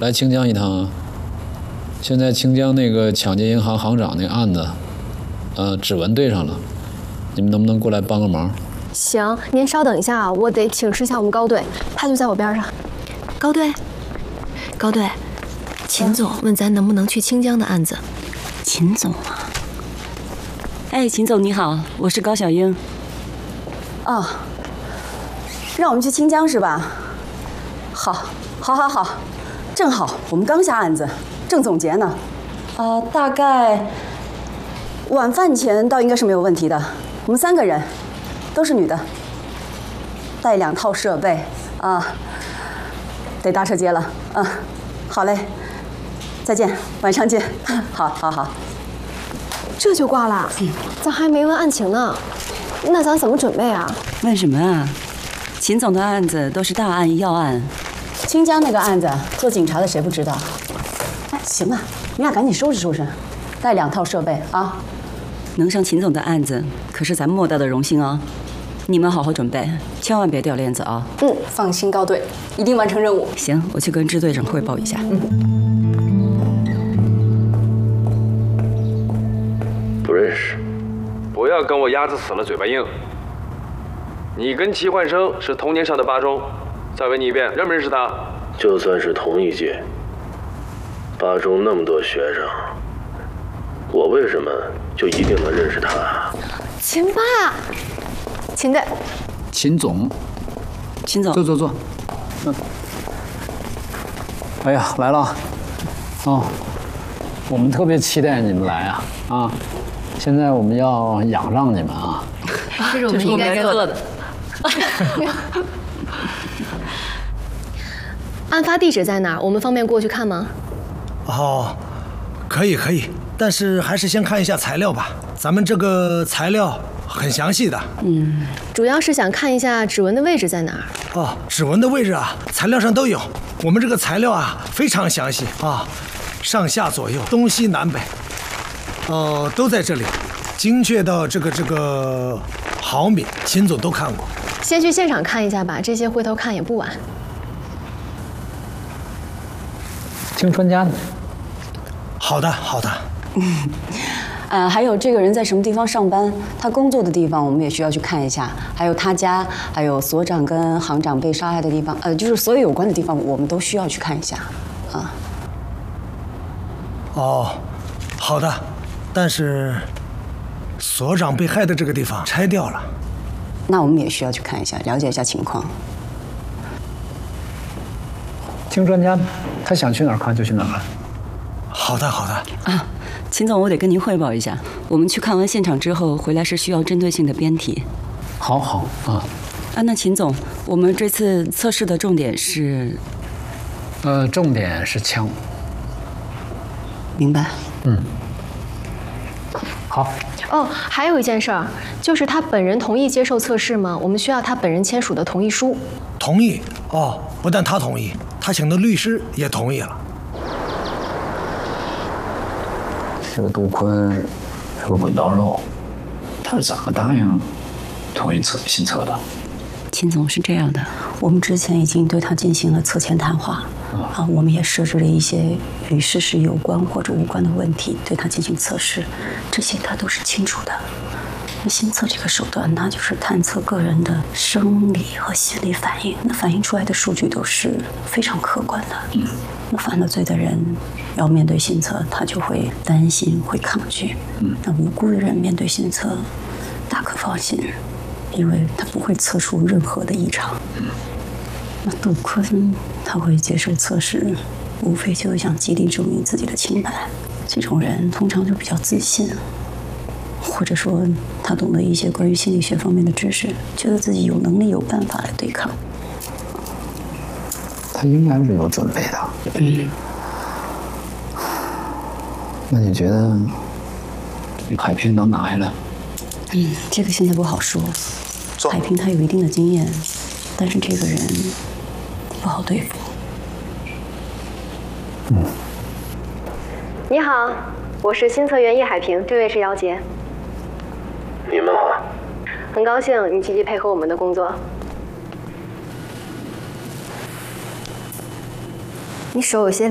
来清江一趟啊。现在清江那个抢劫银行行长那案子，指纹对上了，你们能不能过来帮个忙？ 行，您稍等一下啊，我得请示一下我们高队，他就在我边上。高队，高队，秦总问咱能不能去清江的案子。 秦总啊，哎，秦总你好，我是高小英。 哦，让我们去清江是吧？好，正好我们刚下案子，正总结呢。大概晚饭前倒应该是没有问题的。我们3个人，都是女的，带2套设备啊，得搭车接了。好嘞，再见，晚上见。好。 这就挂了？咱还没问案情呢，那咱怎么准备啊？ 问什么啊？秦总的案子都是大案要案。 清江那个案子，做警察的谁不知道？哎，行了，你俩赶紧收拾，带2套设备啊。 能上秦总的案子，可是咱莫大的荣幸哦。你们好好准备，千万别掉链子啊！ 放心，高队一定完成任务。 行，我去跟支队长汇报一下。 不认识。 不要跟我鸭子死了嘴巴硬。你跟齐焕生是同年上的8中，再问你一遍，认不认识他？ 就算是同一届，8中那么多学生，我为什么就一定能认识他？ 秦爸，秦队， 秦总， 秦总， 坐。哎呀，来了。我们特别期待你们来啊！现在我们要仰仗你们啊！ 这是我们应该做的。案发地址在哪儿？我们方便过去看吗？ 可以，但是还是先看一下材料吧。咱们这个材料很详细的。 主要是想看一下指纹的位置在哪儿。 指纹的位置啊，材料上都有。我们这个材料啊非常详细啊，上下左右、东西南北，都在这里，精确到这个毫米，秦总都看过。 先去现场看一下吧，这些回头看也不晚。 听专家的。 好的。 还有这个人在什么地方上班，他工作的地方我们也需要去看一下，还有他家，还有所长跟行长被杀害的地方，就是所有有关的地方，我们都需要去看一下，啊。 好的，但是所长被害的这个地方拆掉了， 那我们也需要去看一下，了解一下情况。 听专家的，他想去哪儿看就去哪儿看。 好的啊，秦总，我得跟您汇报一下，我们去看完现场之后回来是需要针对性的编题。 好啊。 那秦总，我们这次测试的重点是？ 重点是枪。 明白。 好。 还有一件事儿，就是他本人同意接受测试吗？我们需要他本人签署的同意书。 同意。不但他同意，他请的律师也同意了。 这个杜坤是个滚刀肉，他是怎么答应同意新测的？ 秦总，是这样的， 我们之前已经对他进行了测前谈话，我们也设置了一些与事实有关或者无关的问题，对他进行测试，这些他都是清楚的。新测这个手段，那就是探测个人的生理和心理反应，那反映出来的数据都是非常客观的。那犯了罪的人要面对新测，他就会担心，会抗拒。那无辜的人面对新测，大可放心，因为他不会测出任何的异常。那杜坤他会接受测试，无非就是想极力证明自己的清白。这种人通常就比较自信。或者说他懂得一些关于心理学方面的知识，觉得自己有能力有办法来对抗。 他应该是有准备的。那你觉得海平能拿下来？ 这个现在不好说。海平他有一定的经验，但是这个人不好对付。 你好，我是新测员叶海平，这位是姚杰。 你们好。 很高兴你积极配合我们的工作。你手有些